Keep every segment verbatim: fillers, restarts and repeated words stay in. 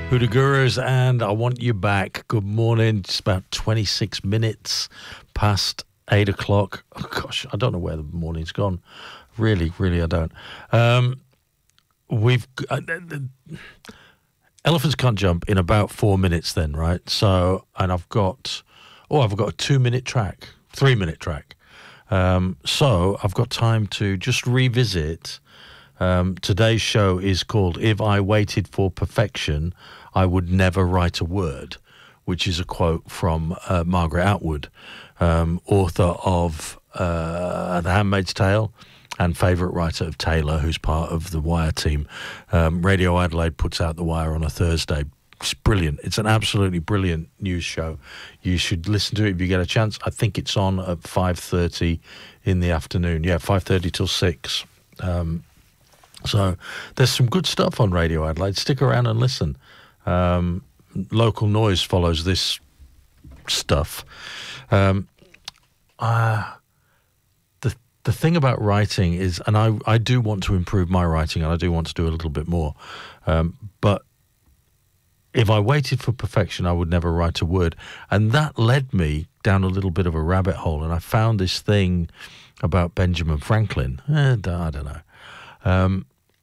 Hoodoo Gurus, and I want you back. Good morning. It's about twenty-six minutes past eight o'clock. Oh, gosh, I don't know where the morning's gone. Really, really, I don't. Um, we've uh, Elephants Can't Jump in about four minutes then, right? So, and I've got, oh, I've got a two-minute track, three-minute track. Um, so I've got time to just revisit. Um, today's show is called If I Waited for Perfection, I Would Never Write a Word, which is a quote from uh, Margaret Atwood, um, author of uh, The Handmaid's Tale and favourite writer of Taylor, who's part of the Wire team. Um, Radio Adelaide puts out The Wire on a Thursday. It's brilliant. It's an absolutely brilliant news show. You should listen to it if you get a chance. I think it's on at five thirty in the afternoon. Yeah, five thirty till six. Um, so there's some good stuff on Radio Adelaide. Stick around and listen. Um, local Noise follows this stuff. Um, uh, the the thing about writing is, and I, I do want to improve my writing, and I do want to do a little bit more, um, but if I waited for perfection, I would never write a word. And that led me down a little bit of a rabbit hole, and I found this thing about Benjamin Franklin. Eh, I don't know. Um,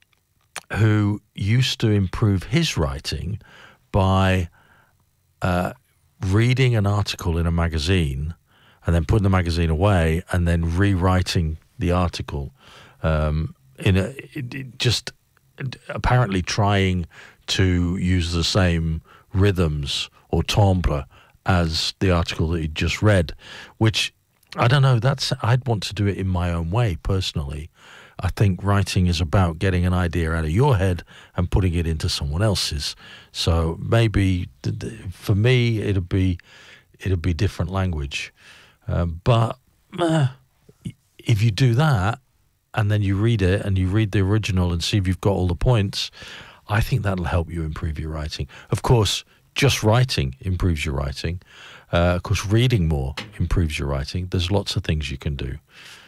who used to improve his writing by uh, reading an article in a magazine and then putting the magazine away and then rewriting the article um, in a it, it just apparently trying to use the same rhythms or timbre as the article that he'd just read, which I don't know. That's I'd want to do it in my own way personally. I think writing is about getting an idea out of your head and putting it into someone else's. So maybe for me, it'd be it'd be different language. Um, but uh, if you do that and then you read it and you read the original and see if you've got all the points, I think that'll help you improve your writing. Of course, just writing improves your writing. Uh, of course, reading more improves your writing. There's lots of things you can do.